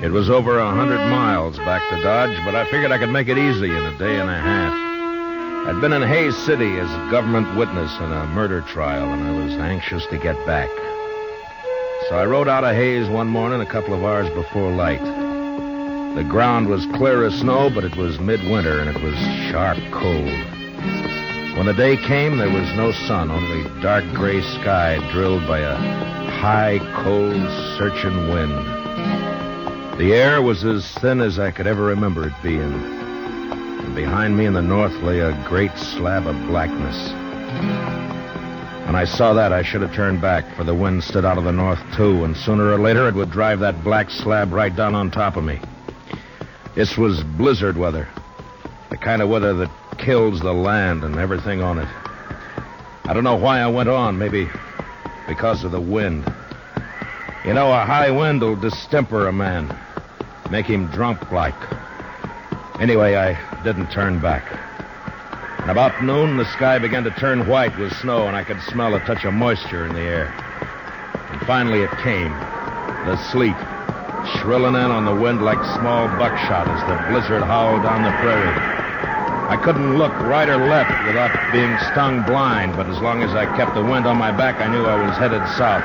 It was over 100 miles back to Dodge, but I figured I could make it easy in a day and a half. I'd been in Hays City as a government witness in a murder trial, and I was anxious to get back. So I rode out of Hays one morning a couple of hours before light. The ground was clear of snow, but it was midwinter, and it was sharp cold. When the day came, there was no sun, only dark gray sky drilled by a high, cold, searching wind. The air was as thin as I could ever remember it being. And behind me in the north lay a great slab of blackness. When I saw that, I should have turned back, for the wind stood out of the north, too, and sooner or later it would drive that black slab right down on top of me. This was blizzard weather, the kind of weather that kills the land and everything on it. I don't know why I went on, maybe because of the wind. You know, a high wind will distemper a man, make him drunk like. Anyway, I didn't turn back. And about noon, the sky began to turn white with snow, and I could smell a touch of moisture in the air. And finally it came, the sleet, shrilling in on the wind like small buckshot as the blizzard howled down the prairie. I couldn't look right or left without being stung blind, but as long as I kept the wind on my back, I knew I was headed south.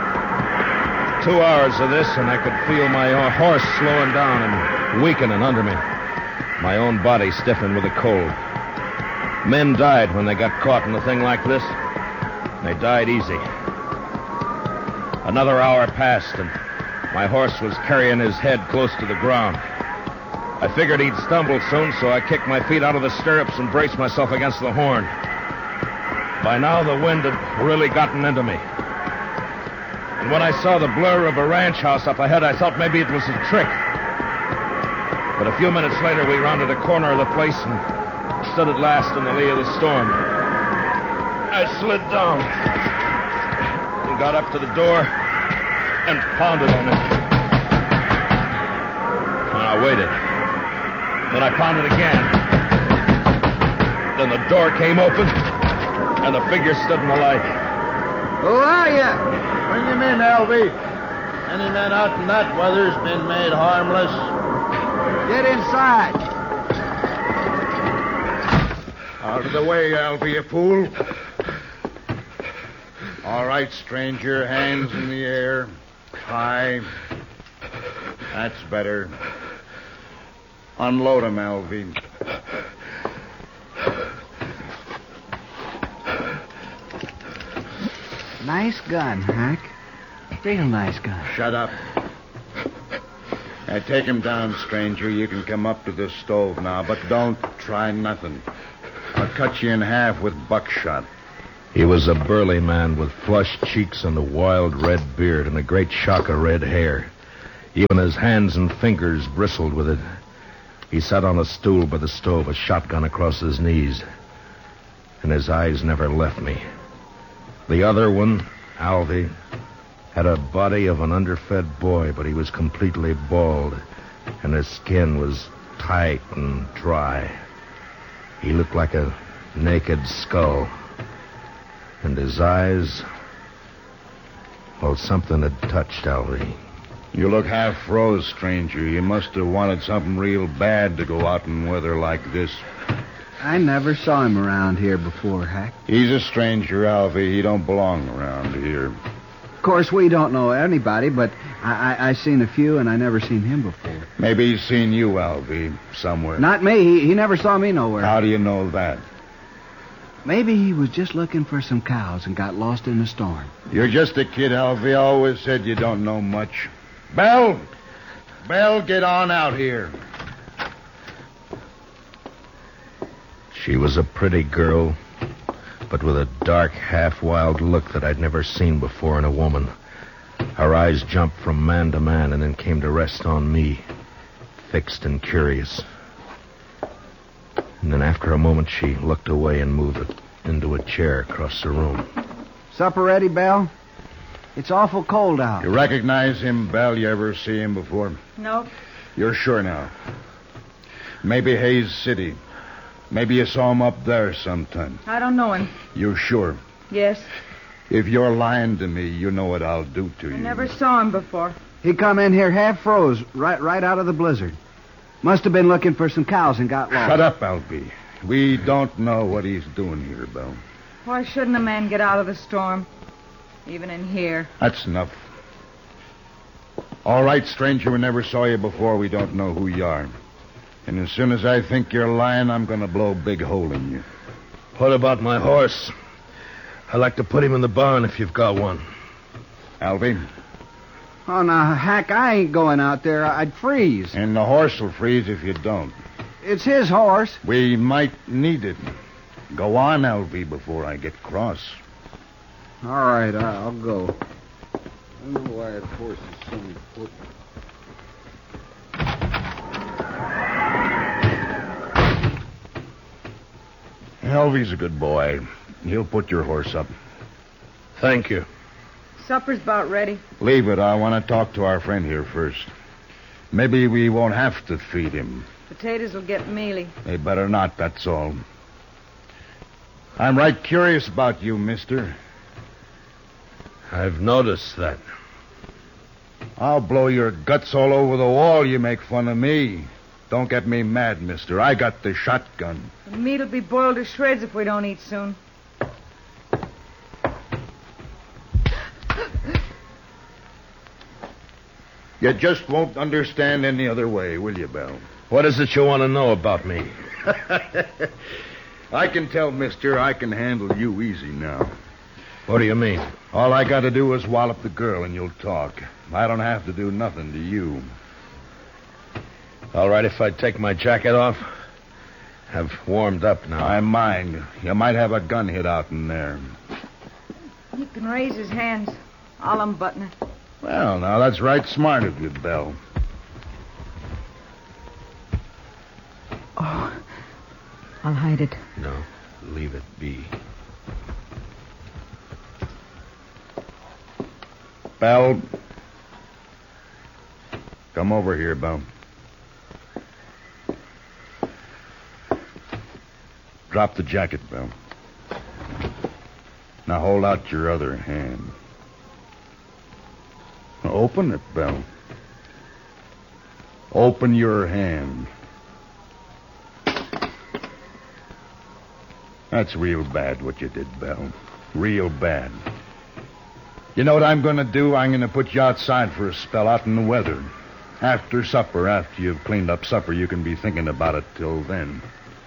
2 hours of this, and I could feel my horse slowing down and weakening under me. My own body stiffened with the cold. Men died when they got caught in a thing like this. They died easy. Another hour passed, and my horse was carrying his head close to the ground. I figured he'd stumble soon, so I kicked my feet out of the stirrups and braced myself against the horn. By now, the wind had really gotten into me. And when I saw the blur of a ranch house up ahead, I thought maybe it was a trick. But a few minutes later, we rounded a corner of the place and stood at last in the lee of the storm. I slid down and got up to the door and pounded on it. And I waited. Then I pounded again. Then the door came open, and a figure stood in the light. Who are you? Bring him in, Alvy. Any man out in that weather's been made harmless. Get inside. Out of the way, Alvy, you fool. All right, stranger, hands in the air. High. That's better. Unload him, Alvy. Nice gun, Hack. Real nice gun. Shut up. Now, take him down, stranger. You can come up to the stove now, but don't try nothing. I'll cut you in half with buckshot. He was a burly man with flushed cheeks and a wild red beard and a great shock of red hair. Even his hands and fingers bristled with it. He sat on a stool by the stove, a shotgun across his knees. And his eyes never left me. The other one, Alvy, had a body of an underfed boy, but he was completely bald, and his skin was tight and dry. He looked like a naked skull. And his eyes... well, something had touched Alvy. You look half froze, stranger. You must have wanted something real bad to go out in weather like this. I never saw him around here before, Hack. He's a stranger, Alvy. He don't belong around here. Of course, we don't know anybody, but I seen a few, and I never seen him before. Maybe he's seen you, Alvy, somewhere. Not me. He never saw me nowhere. How do you know that? Maybe he was just looking for some cows and got lost in the storm. You're just a kid, Alvy. I always said you don't know much. Belle! Belle, get on out here. She was a pretty girl, but with a dark, half-wild look that I'd never seen before in a woman. Her eyes jumped from man to man and then came to rest on me, fixed and curious. And then after a moment, she looked away and moved into a chair across the room. Supper ready, Belle? It's awful cold out. You recognize him, Belle? You ever see him before? No. You're sure now? Maybe Hays City. Maybe you saw him up there sometime. I don't know him. You're sure? Yes. If you're lying to me, you know what I'll do to you. I never saw him before. He come in here half froze, right out of the blizzard. Must have been looking for some cows and got lost. Shut up, Alvy. We don't know what he's doing here, Belle. Why shouldn't a man get out of the storm? Even in here. That's enough. All right, stranger, we never saw you before. We don't know who you are. And as soon as I think you're lying, I'm going to blow a big hole in you. What about my horse? I'd like to put him in the barn if you've got one. Alvy? Oh, now, Hack, I ain't going out there. I'd freeze. And the horse will freeze if you don't. It's his horse. We might need it. Go on, Alvy, before I get cross. All right, I'll go. I don't know why that horse is so important. Alvy's a good boy. He'll put your horse up. Thank you. Supper's about ready. Leave it. I want to talk to our friend here first. Maybe we won't have to feed him. Potatoes will get mealy. They better not, that's all. I'm right curious about you, mister. I've noticed that. I'll blow your guts all over the wall. You make fun of me. Don't get me mad, mister. I got the shotgun. The meat'll be boiled to shreds if we don't eat soon. You just won't understand any other way, will you, Belle? What is it you want to know about me? I can tell, mister, I can handle you easy now. What do you mean? All I got to do is wallop the girl and you'll talk. I don't have to do nothing to you. All right, if I take my jacket off? I've warmed up now. I mind. You might have a gun hid out in there. He can raise his hands. I'll unbutton it. Well, now, that's right smart of you, Belle. Oh, I'll hide it. No, leave it be. Belle. Come over here, Belle. Drop the jacket, Belle. Now hold out your other hand. Open it, Belle. Open your hand. That's real bad what you did, Belle. Real bad. You know what I'm going to do? I'm going to put you outside for a spell out in the weather. After supper, after you've cleaned up supper, you can be thinking about it till then.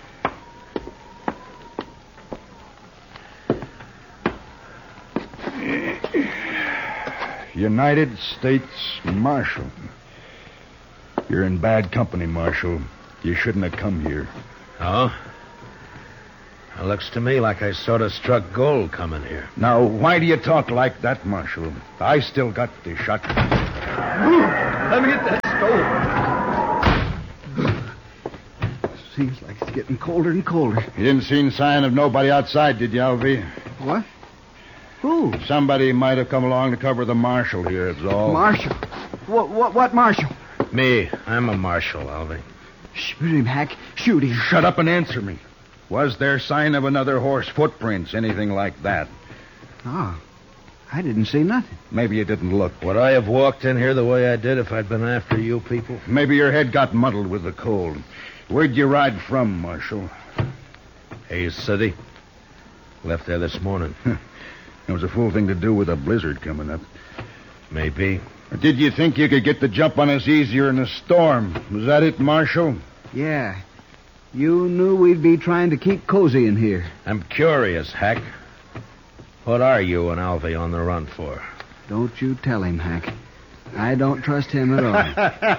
United States Marshal. You're in bad company, Marshal. You shouldn't have come here. Oh? It looks to me like I sort of struck gold coming here. Now, why do you talk like that, Marshal? I still got the shotgun. Let me get that stove. Seems like it's getting colder and colder. You didn't see any sign of nobody outside, did you, Alvy? What? Who? Somebody might have come along to cover the marshal here, that's all. Marshal? What marshal? Me. I'm a marshal, Alvy. Shoot him, Hack. Shoot him. Shut up and answer me. Was there sign of another horse, footprints, anything like that? Oh, I didn't see nothing. Maybe you didn't look. Would I have walked in here the way I did if I'd been after you people? Maybe your head got muddled with the cold. Where'd you ride from, Marshal? Hayes City. Left there this morning. It was a fool thing to do with a blizzard coming up. Maybe. Or did you think you could get the jump on us easier in a storm? Was that it, Marshal? Yeah. You knew we'd be trying to keep cozy in here. I'm curious, Hack. What are you and Alvy on the run for? Don't you tell him, Hack. I don't trust him at all.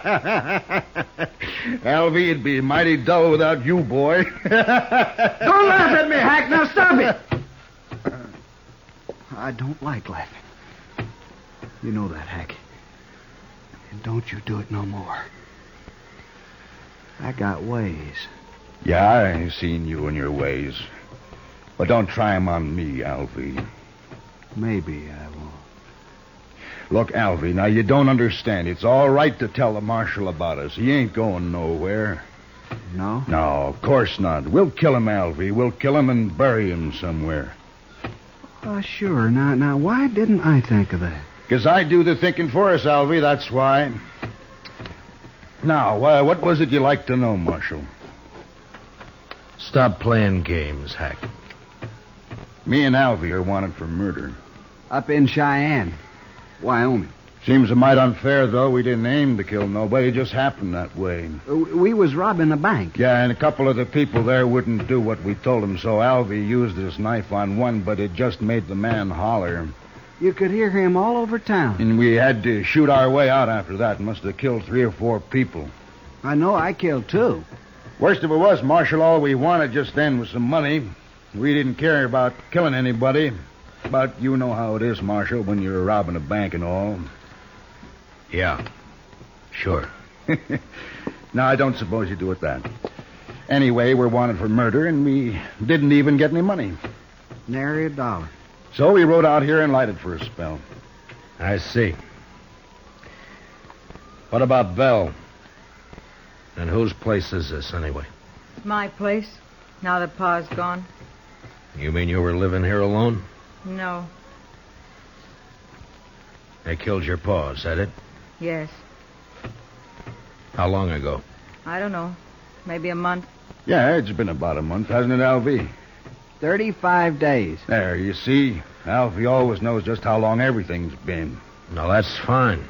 Alvy, it'd be mighty dull without you, boy. Don't laugh at me, Hack. Now stop it. I don't like laughing. You know that, Hack. And don't you do it no more. I got ways. Yeah, I seen you and your ways. But don't try 'em on me, Alvy. Maybe I won't. Look, Alvy, now you don't understand. It's all right to tell the marshal about us. He ain't going nowhere. No? No, of course not. We'll kill him, Alvy. We'll kill him and bury him somewhere. Sure. Now, why didn't I think of that? Because I do the thinking for us, Alvy, that's why. Now, what was it you like to know, Marshal? Stop playing games, Hack. Me and Alvy are wanted for murder. Up in Cheyenne, Wyoming. Seems a mite unfair, though. We didn't aim to kill nobody. It just happened that way. We was robbing a bank. Yeah, and a couple of the people there wouldn't do what we told them, so Alvy used his knife on one, but it just made the man holler. You could hear him all over town. And we had to shoot our way out after that. Must have killed 3 or 4 people. I know I killed 2. Worst of it was, Marshal, all we wanted just then was some money. We didn't care about killing anybody. But you know how it is, Marshal, when you're robbing a bank and all. Yeah, sure. No, I don't suppose you do it that. Anyway, we're wanted for murder, and we didn't even get any money. Nary $1. So we rode out here and lighted for a spell. I see. What about Belle? And whose place is this, anyway? My place, now that Pa's gone. You mean you were living here alone? No. They killed your pa, is that it? Yes. How long ago? I don't know. Maybe a month. Yeah, it's been about a month, hasn't it, Alvy? 35 days. There, you see. Alvy always knows just how long everything's been. No, that's fine.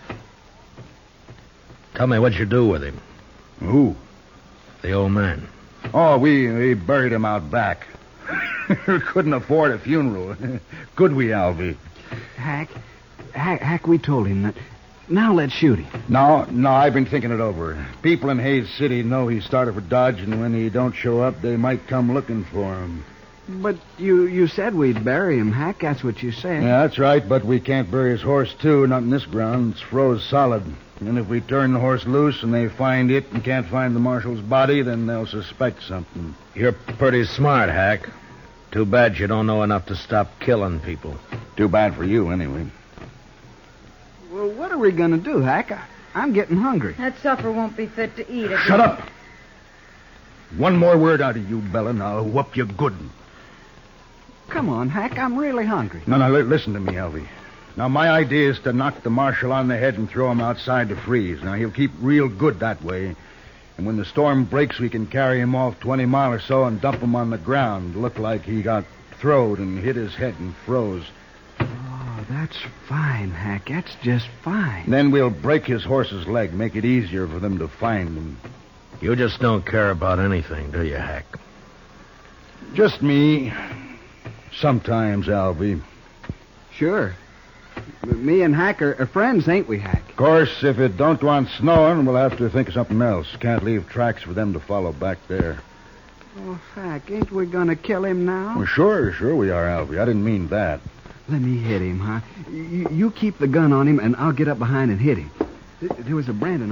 Tell me what you do with him. Who? The old man. Oh, we buried him out back. Couldn't afford a funeral. Could we, Alvy? Hack, we told him that. Now let's shoot him. No, I've been thinking it over. People in Hayes City know he started for Dodge, and when he don't show up, they might come looking for him. But you said we'd bury him, Hack. That's what you said. Yeah, that's right, but we can't bury his horse, too. Not in this ground. It's froze solid. And if we turn the horse loose and they find it and can't find the marshal's body, then they'll suspect something. You're pretty smart, Hack. Too bad you don't know enough to stop killing people. Too bad for you, anyway. Well, what are we going to do, Hack? I'm getting hungry. That supper won't be fit to eat. Shut up! One more word out of you, Bella, and I'll whoop you good. Come on, Hack. I'm really hungry. No, listen to me, Alvy. Now, my idea is to knock the marshal on the head and throw him outside to freeze. Now, he'll keep real good that way. And when the storm breaks, we can carry him off 20 miles or so and dump him on the ground. Look like he got throwed and hit his head and froze. Oh, that's fine, Hack. That's just fine. Then we'll break his horse's leg, make it easier for them to find him. You just don't care about anything, do you, Hack? Just me. Sometimes, Alvy. Sure. Me and Hack are friends, ain't we, Hack? Of course, if it don't go on snowing, we'll have to think of something else. Can't leave tracks for them to follow back there. Oh, Hack, ain't we going to kill him now? Well, sure we are, Alvy. I didn't mean that. Let me hit him, huh? You keep the gun on him, and I'll get up behind and hit him. There was a brand